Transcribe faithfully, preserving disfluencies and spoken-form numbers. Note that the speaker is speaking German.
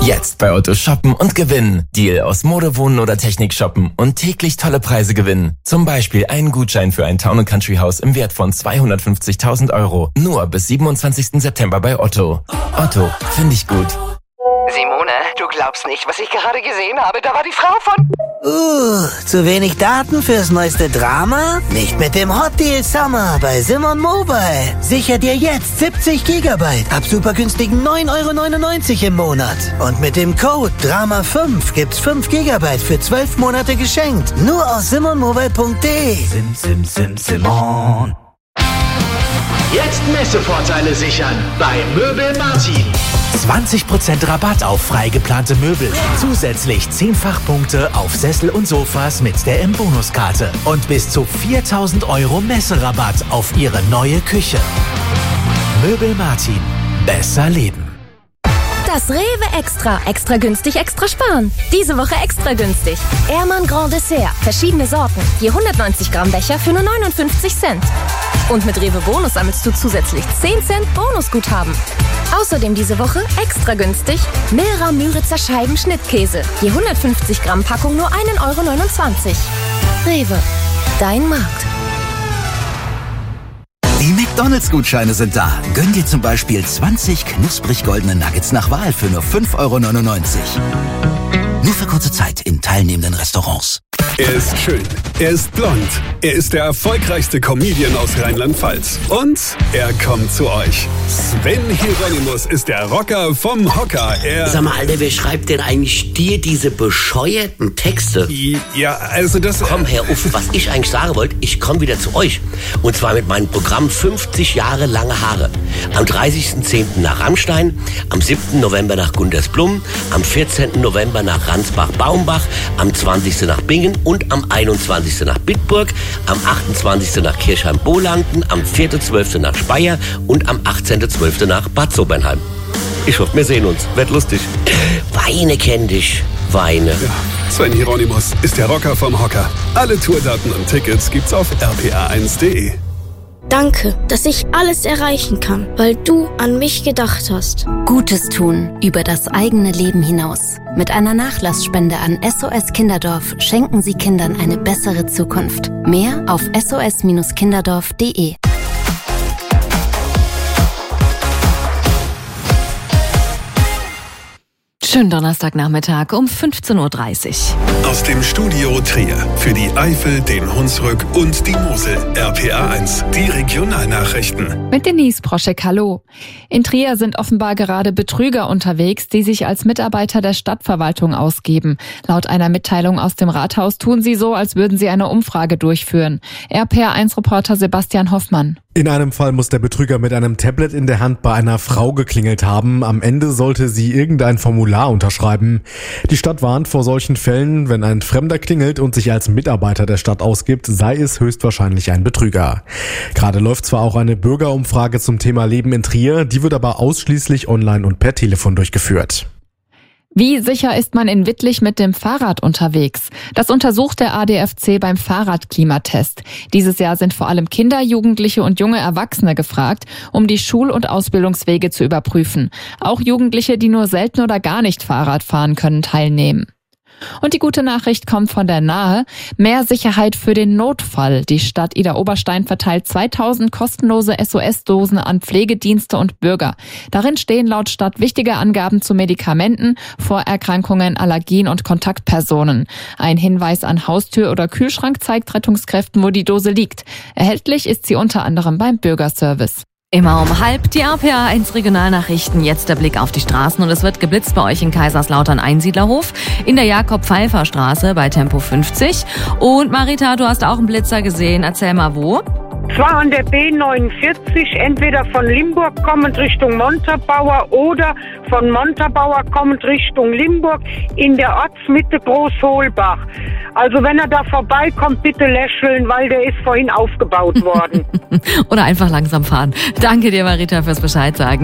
Jetzt bei Otto shoppen und gewinnen. Deal aus Mode, Wohnen oder Technik shoppen und täglich tolle Preise gewinnen. Zum Beispiel einen Gutschein für ein Town- und Country Haus im Wert von zweihundertfünfzigtausend Euro. Nur bis siebenundzwanzigsten September bei Otto. Otto, finde ich gut. Simone, du glaubst nicht, was ich gerade gesehen habe. Da war die Frau von... Uh, zu wenig Daten fürs neueste Drama? Nicht mit dem Hot Deal Summer bei Simon Mobile. Sicher dir jetzt siebzig Gigabyte ab super günstigen neun Euro neunundneunzig im Monat. Und mit dem Code Drama fünf gibt's fünf Gigabyte für zwölf Monate geschenkt. Nur auf simonmobile punkt de. Sim, sim, sim, Simon. Jetzt Messevorteile sichern bei Möbel Martin. zwanzig Prozent Rabatt auf frei geplante Möbel. Zusätzlich zehn Fachpunkte auf Sessel und Sofas mit der M-Bonus-Karte. Und bis zu viertausend Euro Messerabatt auf Ihre neue Küche. Möbel Martin. Besser leben. Das Rewe Extra. Extra günstig, extra sparen. Diese Woche extra günstig. Ehrmann Grand Dessert. Verschiedene Sorten. Je hundertneunzig Gramm Becher für nur neunundfünfzig Cent. Und mit Rewe Bonus sammelst du zusätzlich zehn Cent Bonusguthaben. Außerdem diese Woche extra günstig Milra Müritzer Scheiben Schnittkäse. Je hundertfünfzig Gramm Packung nur ein Euro neunundzwanzig. Rewe. Dein Markt. Die McDonalds-Gutscheine sind da. Gönn dir zum Beispiel zwanzig knusprig goldene Nuggets nach Wahl für nur fünf Euro neunundneunzig. Nur für kurze Zeit in teilnehmenden Restaurants. Er ist schön, er ist blond, er ist der erfolgreichste Comedian aus Rheinland-Pfalz. Und er kommt zu euch. Sven Hieronymus ist der Rocker vom Hocker. Er Sag mal, Alter, wer schreibt denn eigentlich dir diese bescheuerten Texte? Ja, also das... Komm, Herr Uff, was ich eigentlich sagen wollte, ich komme wieder zu euch. Und zwar mit meinem Programm fünfzig Jahre lange Haare. Am dreißigsten zehnten nach Rammstein, am siebten November nach Gundersblum, am vierzehnten November nach Ransbach-Baumbach, am zwanzigsten nach Bingen und am einundzwanzigsten nach Bitburg, am achtundzwanzigsten nach Kirchheim-Bohlanden, am vierten zwölften nach Speyer und am achtzehnten zwölften nach Bad Sobernheim. Ich hoffe, wir sehen uns. Wird lustig. Weine kenn dich. Weine. Ja, Sven Hieronymus ist der Rocker vom Hocker. Alle Tourdaten und Tickets gibt's auf r p a eins punkt de. Danke, dass ich alles erreichen kann, weil du an mich gedacht hast. Gutes tun über das eigene Leben hinaus. Mit einer Nachlassspende an S O S Kinderdorf schenken Sie Kindern eine bessere Zukunft. Mehr auf s o s kinderdorf punkt de. Schönen Donnerstagnachmittag um fünfzehn Uhr dreißig. Aus dem Studio Trier für die Eifel, den Hunsrück und die Mosel. R P A eins, die Regionalnachrichten. Mit Denise Proschek, hallo. In Trier sind offenbar gerade Betrüger unterwegs, die sich als Mitarbeiter der Stadtverwaltung ausgeben. Laut einer Mitteilung aus dem Rathaus tun sie so, als würden sie eine Umfrage durchführen. R P A eins Reporter Sebastian Hoffmann. In einem Fall muss der Betrüger mit einem Tablet in der Hand bei einer Frau geklingelt haben. Am Ende sollte sie irgendein Formular unterschreiben. Die Stadt warnt vor solchen Fällen, wenn ein Fremder klingelt und sich als Mitarbeiter der Stadt ausgibt, sei es höchstwahrscheinlich ein Betrüger. Gerade läuft zwar auch eine Bürgerumfrage zum Thema Leben in Trier, die wird aber ausschließlich online und per Telefon durchgeführt. Wie sicher ist man in Wittlich mit dem Fahrrad unterwegs? Das untersucht der A D F C beim Fahrradklimatest. Dieses Jahr sind vor allem Kinder, Jugendliche und junge Erwachsene gefragt, um die Schul- und Ausbildungswege zu überprüfen. Auch Jugendliche, die nur selten oder gar nicht Fahrrad fahren, können teilnehmen. Und die gute Nachricht kommt von der Nahe. Mehr Sicherheit für den Notfall. Die Stadt Idar-Oberstein verteilt zweitausend kostenlose S O S-Dosen an Pflegedienste und Bürger. Darin stehen laut Stadt wichtige Angaben zu Medikamenten, Vorerkrankungen, Allergien und Kontaktpersonen. Ein Hinweis an Haustür oder Kühlschrank zeigt Rettungskräften, wo die Dose liegt. Erhältlich ist sie unter anderem beim Bürgerservice. Immer um halb die R P A eins Regionalnachrichten. Jetzt der Blick auf die Straßen und es wird geblitzt bei euch in Kaiserslautern-Einsiedlerhof, in der Jakob-Pfeiffer-Straße bei Tempo fünfzig. Und Marita, du hast auch einen Blitzer gesehen. Erzähl mal, wo? Zwar an der B neunundvierzig, entweder von Limburg kommend Richtung Montabaur oder von Montabaur kommend Richtung Limburg in der Ortsmitte Großholbach. Also wenn er da vorbeikommt, bitte lächeln, weil der ist vorhin aufgebaut worden. Oder einfach langsam fahren. Danke dir, Marita, fürs Bescheid sagen.